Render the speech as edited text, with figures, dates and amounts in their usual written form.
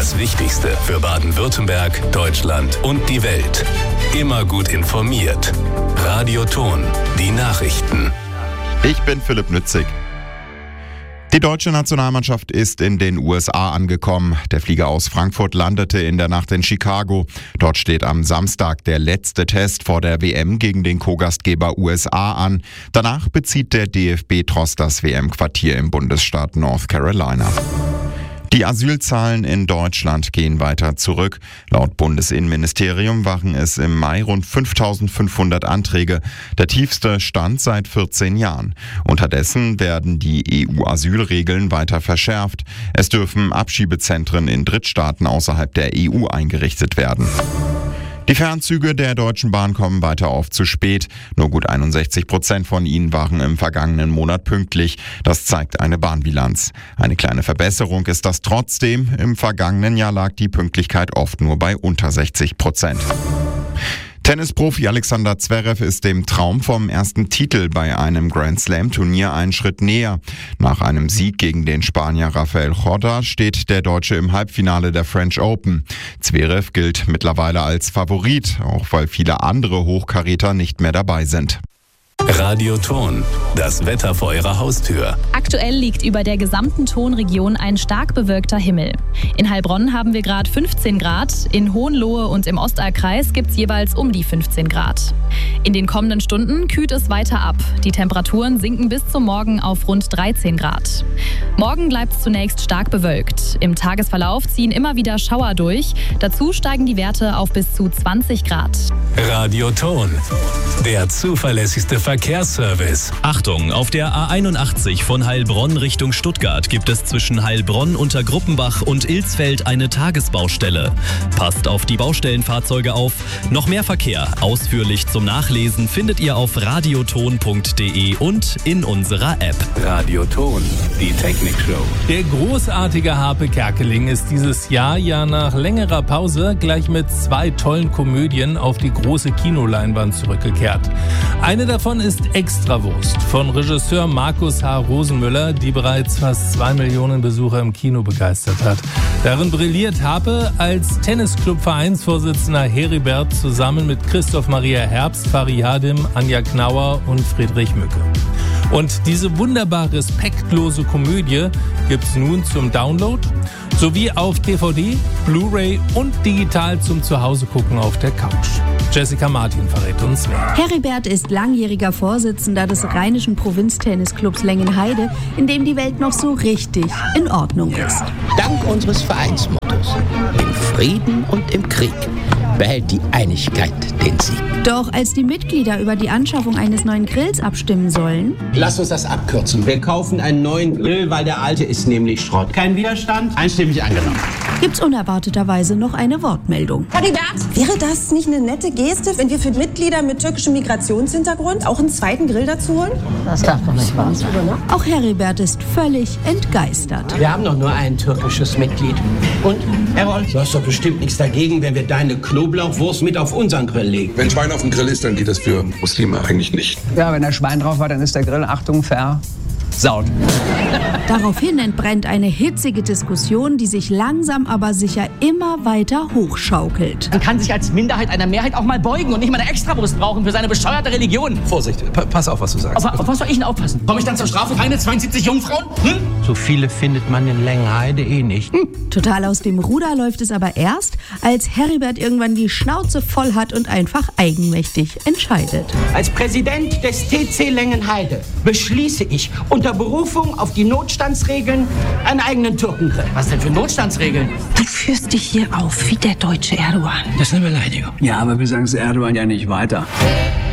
Das Wichtigste für Baden-Württemberg, Deutschland und die Welt. Immer gut informiert. Radio Ton, die Nachrichten. Ich bin Philipp Nützig. Die deutsche Nationalmannschaft ist in den USA angekommen. Der Flieger aus Frankfurt landete in der Nacht in Chicago. Dort steht am Samstag der letzte Test vor der WM gegen den Co-Gastgeber USA an. Danach bezieht der DFB-Tross das WM-Quartier im Bundesstaat North Carolina. Die Asylzahlen in Deutschland gehen weiter zurück. Laut Bundesinnenministerium waren es im Mai rund 5.500 Anträge, der tiefste Stand seit 14 Jahren. Unterdessen werden die EU-Asylregeln weiter verschärft. Es dürfen Abschiebezentren in Drittstaaten außerhalb der EU eingerichtet werden. Die Fernzüge der Deutschen Bahn kommen weiter auf zu spät. Nur gut 61% von ihnen waren im vergangenen Monat pünktlich. Das zeigt eine Bahnbilanz. Eine kleine Verbesserung ist das trotzdem. Im vergangenen Jahr lag die Pünktlichkeit oft nur bei unter 60%. Tennisprofi Alexander Zverev ist dem Traum vom ersten Titel bei einem Grand-Slam-Turnier einen Schritt näher. Nach einem Sieg gegen den Spanier Rafael Corda steht der Deutsche im Halbfinale der French Open. Zverev gilt mittlerweile als Favorit, auch weil viele andere Hochkaräter nicht mehr dabei sind. Radio Ton, das Wetter vor Ihrer Haustür. Aktuell liegt über der gesamten Tonregion ein stark bewölkter Himmel. In Heilbronn haben wir gerade 15 Grad, in Hohenlohe und im Ostallkreis gibt es jeweils um die 15 Grad. In den kommenden Stunden kühlt es weiter ab. Die Temperaturen sinken bis zum Morgen auf rund 13 Grad. Morgen bleibt es zunächst stark bewölkt. Im Tagesverlauf ziehen immer wieder Schauer durch. Dazu steigen die Werte auf bis zu 20 Grad. Radio Ton, der zuverlässigste Verkehrsservice. Achtung, auf der A81 von Heilbronn Richtung Stuttgart gibt es zwischen Heilbronn, Untergruppenbach und Ilsfeld eine Tagesbaustelle. Passt auf die Baustellenfahrzeuge auf. Noch mehr Verkehr, ausführlich zum Nachlesen, findet ihr auf radioton.de und in unserer App. Radio Ton, die Technikshow. Der großartige Harpe Kerkeling ist dieses Jahr ja nach längerer Pause gleich mit 2 tollen Komödien auf die große Kinoleinwand zurückgekehrt. Eine davon ist Extrawurst von Regisseur Markus H. Rosenmüller, die bereits fast 2 Millionen Besucher im Kino begeistert hat. Darin brilliert Harpe als Tennisclub-Vereinsvorsitzender Heribert zusammen mit Christoph Maria Herbst, Fariadim, Anja Knauer und Friedrich Mücke. Und diese wunderbar respektlose Komödie gibt's nun zum Download sowie auf DVD, Blu-ray und digital zum Zuhause-Gucken auf der Couch. Jessica Martin verrät uns mehr. Heribert ist langjähriger Vorsitzender des Rheinischen Provinztennisclubs Lengenheide, in dem die Welt noch so richtig in Ordnung ist. Dank unseres Vereinsmottos, im Frieden und im Krieg, behält die Einigkeit den Sieg. Doch als die Mitglieder über die Anschaffung eines neuen Grills abstimmen sollen... Lass uns das abkürzen. Wir kaufen einen neuen Grill, weil der alte ist nämlich Schrott. Kein Widerstand? Einstimmig angenommen. Gibt's unerwarteterweise noch eine Wortmeldung. Heribert, wäre das nicht eine nette Geste, wenn wir für Mitglieder mit türkischem Migrationshintergrund auch einen zweiten Grill dazu holen? Das darf doch nicht wahr sein. Auch Heribert ist völlig entgeistert. Wir haben doch nur ein türkisches Mitglied. Und, Errol, du hast doch bestimmt nichts dagegen, wenn wir deine Knoblauchwurst mit auf unseren Grill legen. Wenn Schwein auf dem Grill ist, dann geht das für Muslime eigentlich nicht. Ja, wenn da Schwein drauf war, dann ist der Grill, Achtung, versaut. Daraufhin entbrennt eine hitzige Diskussion, die sich langsam aber sicher immer weiter hochschaukelt. Man kann sich als Minderheit einer Mehrheit auch mal beugen und nicht mal eine Extrawurst brauchen für seine bescheuerte Religion. Vorsicht, pass auf, was du sagst. Auf was soll ich denn aufpassen? Komme ich dann zur Strafe? Keine 72 Jungfrauen? So viele findet man in Lengenheide nicht. Total aus dem Ruder läuft es aber erst, als Heribert irgendwann die Schnauze voll hat und einfach eigenmächtig entscheidet. Als Präsident des TC Lengenheide beschließe ich unter Berufung auf die Notstandsregeln einen eigenen Türkengrill. Was denn für Notstandsregeln? Du führst dich hier auf wie der deutsche Erdogan. Das ist eine Beleidigung. Ja, aber wir sagen es Erdogan ja nicht weiter.